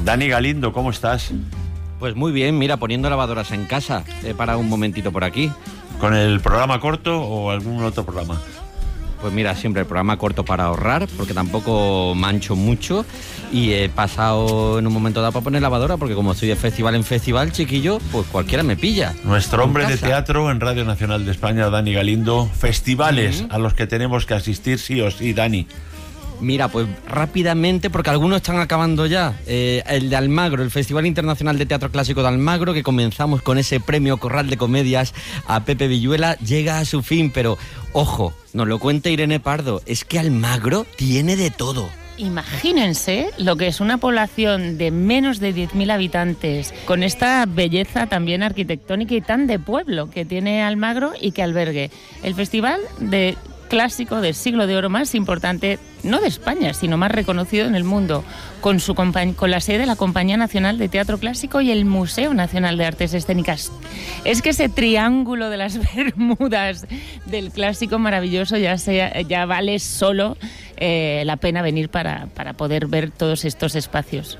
Dani Galindo, ¿cómo estás? Pues muy bien, mira, poniendo lavadoras en casa. He parado un momentito por aquí. ¿Con el programa corto o algún otro programa? Pues mira, siempre el programa corto para ahorrar, porque tampoco mancho mucho. Y he pasado en un momento dado para poner lavadora, porque como estoy de festival en festival, chiquillo, pues cualquiera me pilla. Nuestro hombre de teatro en Radio Nacional de España, Dani Galindo. Festivales a los que tenemos que asistir sí o sí, Dani. Mira, pues rápidamente, porque algunos están acabando ya. El de Almagro, el Festival Internacional de Teatro Clásico de Almagro, que comenzamos con ese premio Corral de Comedias a Pepe Villuela, llega a su fin, pero ojo, nos lo cuenta Irene Pardo, es que Almagro tiene de todo. Imagínense lo que es una población de menos de 10.000 habitantes, con esta belleza también arquitectónica y tan de pueblo que tiene Almagro y que albergue el Festival de Clásico del Siglo de Oro más importante, no de España, sino más reconocido en el mundo, con la sede de la Compañía Nacional de Teatro Clásico y el Museo Nacional de Artes Escénicas. Es que ese triángulo de las Bermudas del clásico maravilloso ya vale solo la pena venir para poder ver todos estos espacios.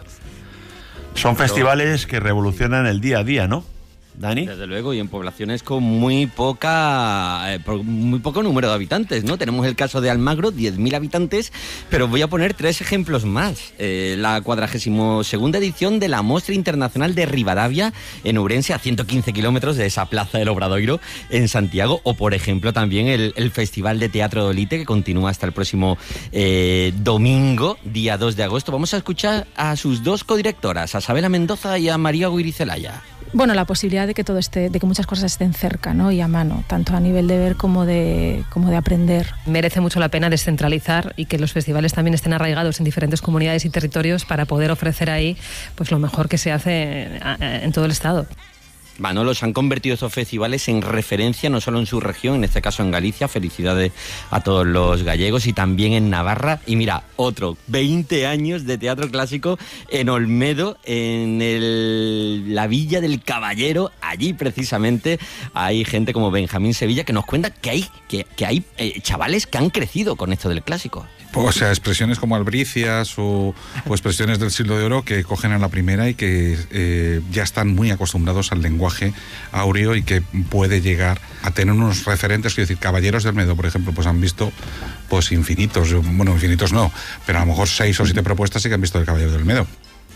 Son festivales que revolucionan el día a día, ¿no, Dani? Desde luego, y en poblaciones con muy poco número de habitantes, ¿no? Tenemos el caso de Almagro, 10.000 habitantes, pero voy a poner 3 ejemplos más. La 42ª edición de la Mostra Internacional de Rivadavia en Ourense, a 115 kilómetros de esa plaza del Obradoiro en Santiago, o por ejemplo también el Festival de Teatro de Olite, que continúa hasta el próximo domingo, día 2 de agosto. Vamos a escuchar a sus 2 codirectoras, a Sabela Mendoza y a María Guirizelaya. Bueno, la posibilidad de que de que muchas cosas estén cerca, ¿no? Y a mano, tanto a nivel de ver como de aprender. Merece mucho la pena descentralizar y que los festivales también estén arraigados en diferentes comunidades y territorios para poder ofrecer ahí pues lo mejor que se hace en todo el estado. Manolo, se han convertido estos festivales en referencia no solo en su región, en este caso en Galicia, felicidades a todos los gallegos, y también en Navarra. Y mira, 20 años de teatro clásico en Olmedo, en la Villa del Caballero. Allí precisamente hay gente como Benjamín Sevilla que nos cuenta que hay chavales que han crecido con esto del clásico. O sea, expresiones como albricias o expresiones del siglo de oro que cogen a la primera y que ya están muy acostumbrados al lenguaje áureo y que puede llegar a tener unos referentes, quiero decir, Caballeros de Olmedo, por ejemplo, pues han visto pues infinitos no, pero a lo mejor 6 o 7 propuestas sí que han visto el Caballero de Olmedo.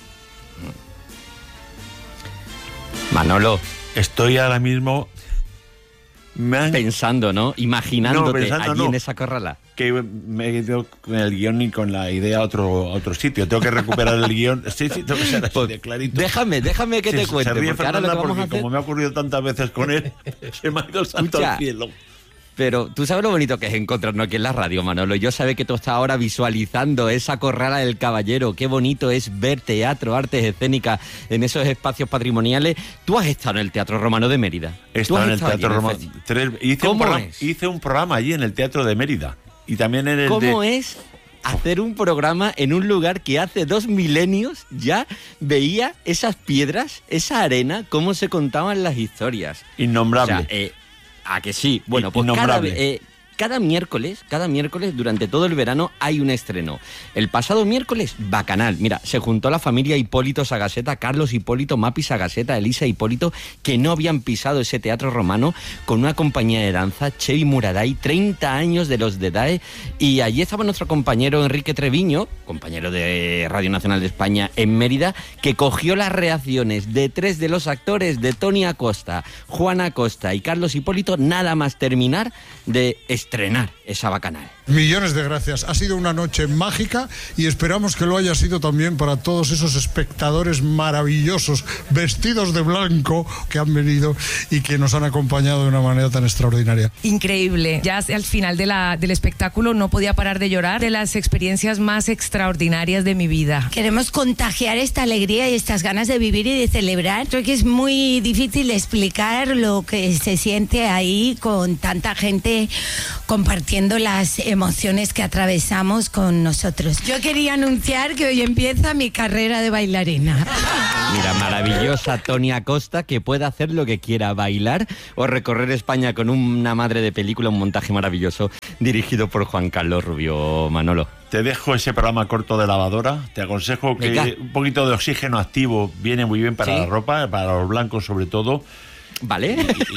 Manolo, estoy ahora mismo pensando, ¿no? Imaginándote allí en esa corrala. Que me he ido con el guión y con la idea a otro sitio. Tengo que recuperar el guión. Sí, tengo que ser así de clarito. Déjame que te cuente. Se ríe Fernanda porque porque como me ha ocurrido tantas veces con él, se me ha ido el santo al cielo. Pero tú sabes lo bonito que es encontrarnos aquí en la radio, Manolo. Yo sé que tú estás ahora visualizando esa corrala del Caballero. Qué bonito es ver teatro, artes escénicas en esos espacios patrimoniales. Tú has estado en el Teatro Romano de Mérida. He estado en el Teatro Romano. Hice un programa allí en el Teatro de Mérida. Y también en el ¿Cómo es hacer un programa en un lugar que hace 2 milenios ya veía esas piedras, esa arena, cómo se contaban las historias? Innombrable. O sea, ¿a que sí? Bueno, pues cada miércoles, durante todo el verano, hay un estreno. El pasado miércoles, Bacanal. Mira, se juntó la familia Hipólito Sagaseta, Carlos Hipólito, Mapi Sagaseta, Elisa Hipólito, que no habían pisado ese teatro romano, con una compañía de danza, Chevi Muraday, 30 años de los de DAE, y allí estaba nuestro compañero Enrique Treviño, compañero de Radio Nacional de España en Mérida, que cogió las reacciones de 3 de los actores, de Tony Acosta, Juan Acosta y Carlos Hipólito, nada más terminar de estrenar esa Bacanal. Millones de gracias. Ha sido una noche mágica y esperamos que lo haya sido también para todos esos espectadores maravillosos, vestidos de blanco, que han venido y que nos han acompañado de una manera tan extraordinaria. Increíble. Ya al final del espectáculo no podía parar de llorar, de las experiencias más extraordinarias de mi vida. Queremos contagiar esta alegría y estas ganas de vivir y de celebrar. Creo que es muy difícil explicar lo que se siente ahí con tanta gente, compartiendo las emociones que atravesamos con nosotros. Yo quería anunciar que hoy empieza mi carrera de bailarina. Mira, maravillosa Tony Acosta, que puede hacer lo que quiera, bailar o recorrer España con una madre de película, un montaje maravilloso dirigido por Juan Carlos Rubio. Manolo. Te dejo ese programa corto de lavadora. Te aconsejo que un poquito de oxígeno activo viene muy bien para la ropa, para los blancos sobre todo. ¿Vale?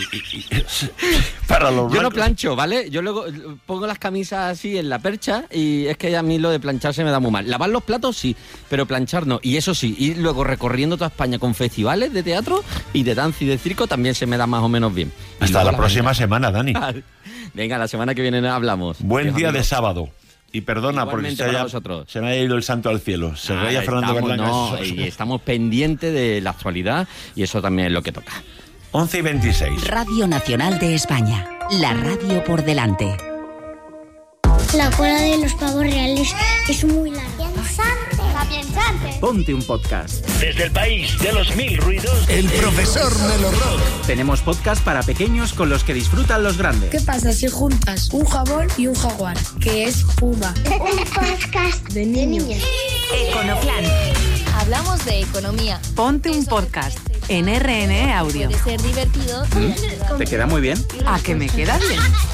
Para los blancos. Yo no plancho, ¿vale? Yo luego pongo las camisas así en la percha y es que a mí lo de planchar se me da muy mal. Lavar los platos sí, pero planchar no. Y eso sí, ir luego recorriendo toda España con festivales de teatro y de danza y de circo también se me da más o menos bien. Hasta la próxima semana, Dani. Venga, la semana que viene hablamos. Buen día de sábado. Y perdona igualmente porque se me ha ido el santo al cielo. Se veía Fernando Berlanga. Y estamos pendientes de la actualidad y eso también es lo que toca. 11:26. Radio Nacional de España. La radio por delante. La cola de los pavos reales es muy larga. Piensante. Ponte un podcast. Desde el país de los mil ruidos. El profesor Melorrock. Tenemos podcast para pequeños con los que disfrutan los grandes. ¿Qué pasa si juntas un jabón y un jaguar? Que es Puma. Un podcast de niños. Econoplan. Hablamos de economía. Ponte un podcast en RNE Audio. Puede ser divertido. ¿Te queda muy bien? ¿A que me queda bien?